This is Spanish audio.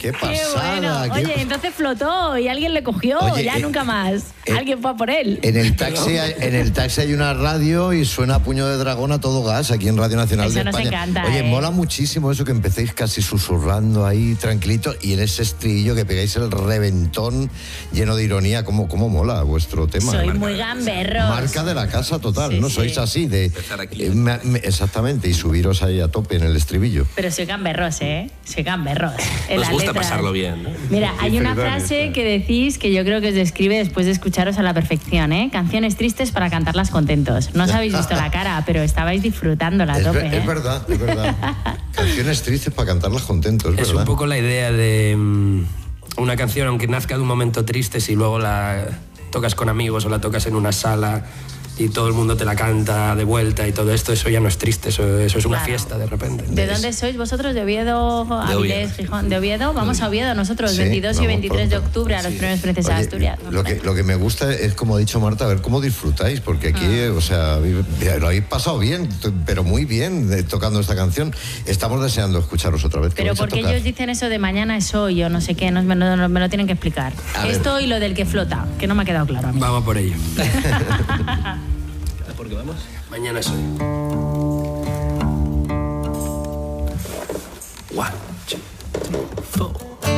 ¡Qué pasada! Bueno. Oye, entonces flotó y alguien le cogió, Oye, ya nunca más. Alguien fue a por él. En el taxi hay una radio y suena Puño de Dragón a todo gas aquí en Radio Nacional Eso de nos España. encanta, Oye, mola muchísimo eso que empecéis casi susurrando ahí tranquilito y en ese estribillo que pegáis el reventón lleno de ironía. ¿Cómo mola vuestro tema? Soy muy gamberros. Marca de la casa total, Sí, ¿no? sí. Sois así de... exactamente, y subiros ahí a tope en el estribillo. Pero soy gamberros, ¿eh? Soy gamberros. En Nos las gusta letras. pasarlo bien, ¿no? Mira, hay una frase que decís que yo creo que os describe después de escucharos a la perfección, ¿eh? Canciones tristes para cantarlas contentos. No os habéis visto la cara, pero estabais disfrutándola a tope, ¿eh? Es verdad. Canciones tristes para cantarlas contentos, es Es verdad. un poco la idea de una canción, aunque nazca de un momento triste, si luego la tocas con amigos o la tocas en una sala y todo el mundo te la canta de vuelta y todo esto, eso ya no es triste, eso es una Claro. fiesta de repente. ¿De dónde sois vosotros? ¿De Oviedo, Avilés, Gijón? ¿De Oviedo? Vamos a Oviedo nosotros, Sí, 22 y vamos 23 de pronto. octubre a los premios Princesa de Oye, Asturias. lo que me gusta es, como ha dicho Marta, a ver cómo disfrutáis, porque aquí, o sea, lo habéis pasado bien, pero muy bien tocando esta canción. Estamos deseando escucharos otra vez. Pero ¿por qué ellos dicen eso de mañana es hoy o no sé qué? Me lo tienen que explicar. A ver. Esto y lo del que flota, que no me ha quedado claro a mí. Vamos por ello. ¿Por qué vamos? Mañana soy. 1, 2, 3, 4.